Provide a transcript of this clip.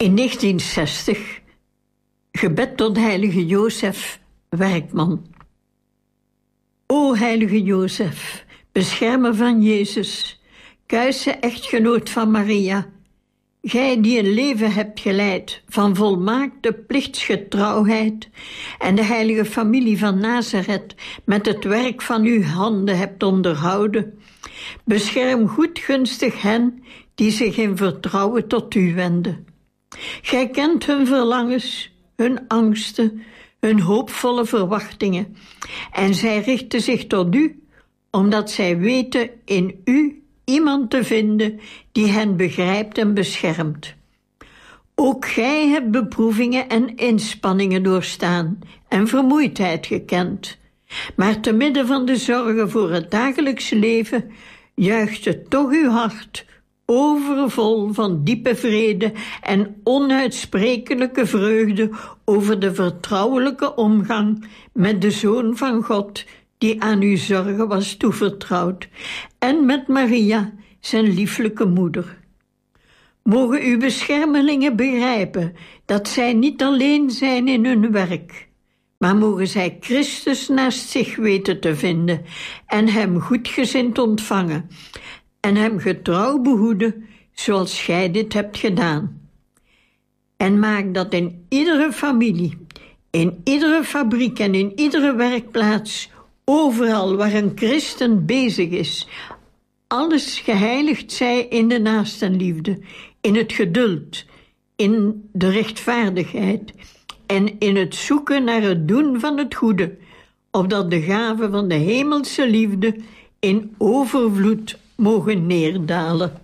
In 1960, gebed tot heilige Jozef, werkman. O heilige Jozef, beschermer van Jezus, kuise echtgenoot van Maria, gij die een leven hebt geleid van volmaakte plichtsgetrouwheid en de heilige familie van Nazareth met het werk van uw handen hebt onderhouden, bescherm goedgunstig hen die zich in vertrouwen tot u wenden. Gij kent hun verlangens, hun angsten, hun hoopvolle verwachtingen, en zij richten zich tot u, omdat zij weten in u iemand te vinden die hen begrijpt en beschermt. Ook gij hebt beproevingen en inspanningen doorstaan en vermoeidheid gekend, maar te midden van de zorgen voor het dagelijkse leven juichte toch uw hart overvol van diepe vrede en onuitsprekelijke vreugde over de vertrouwelijke omgang met de Zoon van God, die aan uw zorgen was toevertrouwd, en met Maria, zijn lieflijke moeder. Mogen uw beschermelingen begrijpen dat zij niet alleen zijn in hun werk, maar mogen zij Christus naast zich weten te vinden en hem goedgezind ontvangen en hem getrouw behoeden zoals gij dit hebt gedaan. En maak dat in iedere familie, in iedere fabriek en in iedere werkplaats, overal waar een christen bezig is, alles geheiligd zij in de naastenliefde, in het geduld, in de rechtvaardigheid en in het zoeken naar het doen van het goede, opdat de gaven van de hemelse liefde in overvloed mogen neerdalen.